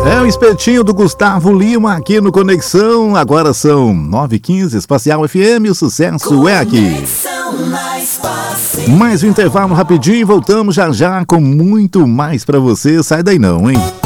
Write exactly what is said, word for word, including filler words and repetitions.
É o espetinho do Gustavo Lima aqui no Conexão. Agora são nove e quinze, Espacial F M, o sucesso é aqui. Mais um intervalo rapidinho e voltamos já já com muito mais pra você. Sai daí não, hein?